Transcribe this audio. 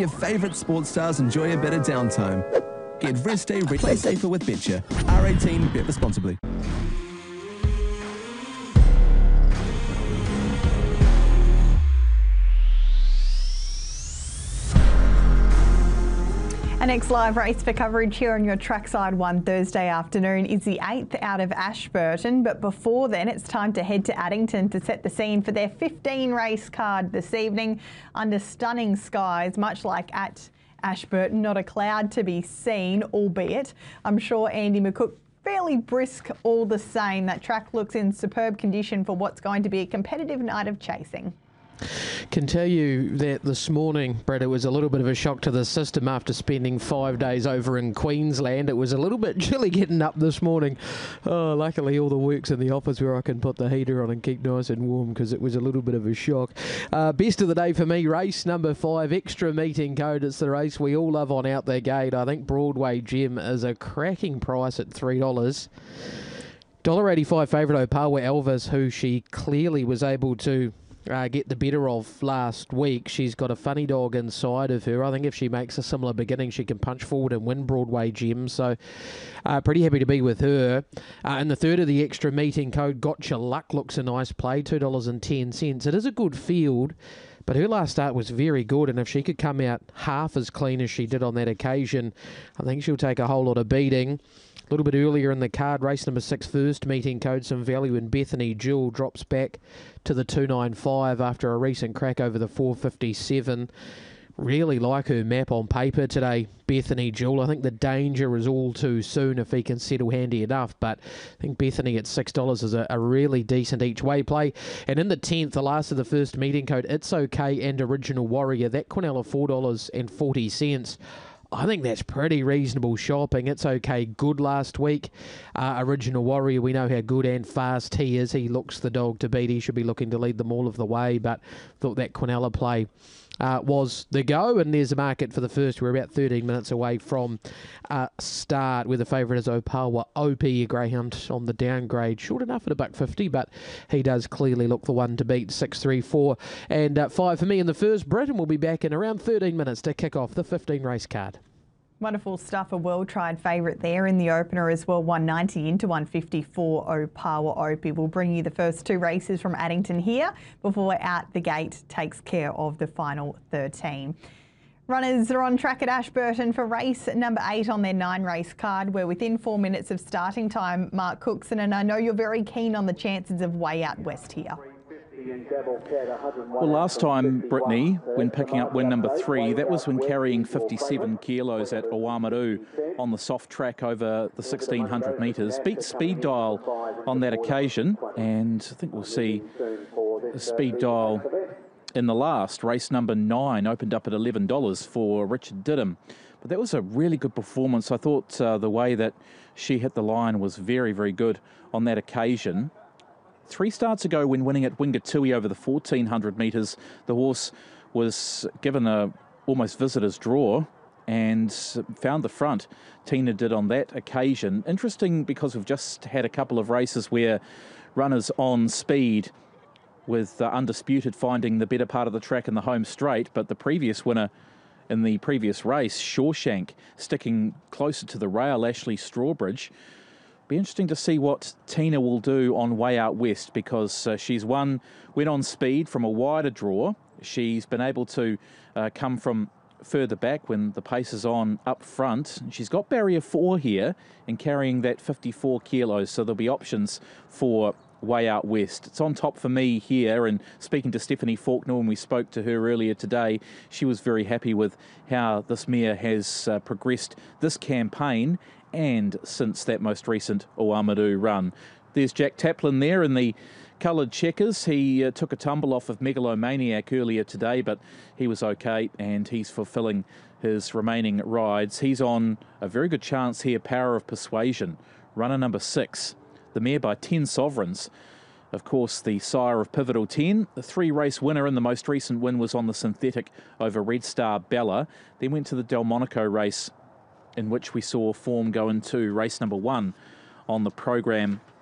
your favourite sports stars enjoy a bit of downtime. Get Rest Day Play safer with Betcha. R18, bet responsibly. Our next live race for coverage here on your Trackside One Thursday afternoon is the 8th out of Ashburton. But before then, it's time to head to Addington to set the scene for their 15 race card this evening under stunning skies, much like at Ashburton. Not a cloud to be seen, albeit I'm sure Andy McCook fairly brisk all the same. That track looks in superb condition for what's going to be a competitive night of chasing. Can tell you that this morning, Brett, it was a little bit of a shock to the system after spending 5 days over in Queensland. It was a little bit chilly getting up this morning. Oh, luckily all the work's in the office where I can put the heater on and keep nice and warm because it was a little bit of a shock. Best of the day for me, race number 5, extra meeting code. It's the race we all love on Out Their Gate. I think Broadway Gem is a cracking price at $3. $1.85 favourite Opawa Elvis, who she clearly was able to get the better of last week. She's got a funny dog inside of her. I think if she makes a similar beginning, she can punch forward and win Broadway Gem. So pretty happy to be with her. And the third of the extra meeting code, Gotcha Luck, looks a nice play, $2.10. It is a good field, but her last start was very good, and if she could come out half as clean as she did on that occasion, I think she'll take a whole lot of beating. A little bit earlier in the card, race number 6, first meeting code, some value in Bethany Jewel, drops back to the 295 after a recent crack over the 457. Really like her map on paper today, Bethany Jewel. I think the danger is all too soon if he can settle handy enough, but I think Bethany at $6 is a really decent each way play. And in the 10th, the last of the first meeting code, It's Okay and Original Warrior, that Quinella $4.40. I think that's pretty reasonable shopping. It's okay, good last week. Original Warrior, we know how good and fast he is. He looks the dog to beat. He should be looking to lead them all of the way, but thought that Quinella play was the go, and there's a market for the first. We're about 13 minutes away from start, where the favourite is Opawa Opie, a greyhound on the downgrade, short enough at $1.50, but he does clearly look the one to beat. 6, 3, 4 and 5 for me in the first. Britain will be back in around 13 minutes to kick off the 15 race card. Wonderful stuff. A well-tried favourite there in the opener as well, 190 into 154, Opawa Opie. We'll bring you the first 2 races from Addington here before Out the Gate takes care of the final 13. Runners are on track at Ashburton for race number 8 on their 9 race card. We're within 4 minutes of starting time, Mark Cookson, and I know you're very keen on the chances of Way Out West here. Well, last time, Brittany, when picking up win number 3, that was when carrying 57 kilos at Oamaru on the soft track over the 1,600 metres. Beat Speed Dial on that occasion, and I think we'll see Speed Dial in the last. Race number 9 opened up at $11 for Richard Didham. But that was a really good performance. I thought the way that she hit the line was very, very good on that occasion. 3 starts ago, when winning at Wingatui over the 1,400 metres, the horse was given a almost visitor's draw and found the front. Tina did on that occasion. Interesting, because we've just had a couple of races where runners on speed with Undisputed finding the better part of the track in the home straight, but the previous winner in the previous race, Shawshank, sticking closer to the rail, Ashley Strawbridge. Be interesting to see what Tina will do on Way Out West, because she's went on speed from a wider draw. She's been able to come from further back when the pace is on up front. She's got barrier 4 here and carrying that 54 kilos, so there'll be options for Way Out West. It's on top for me here, and speaking to Stephanie Faulkner when we spoke to her earlier today, she was very happy with how this mare has progressed this campaign and since that most recent Oamaru run. There's Jack Taplin there in the coloured checkers. He took a tumble off of Megalomaniac earlier today, but he was okay, and he's fulfilling his remaining rides. He's on a very good chance here, Power of Persuasion, runner number 6, the mare by 10 Sovereigns. Of course, the sire of Pivotal 10, the 3-race winner in the most recent win was on the synthetic over Red Star Bella. Then went to the Delmonico race, in which we saw form go into race number 1 on the program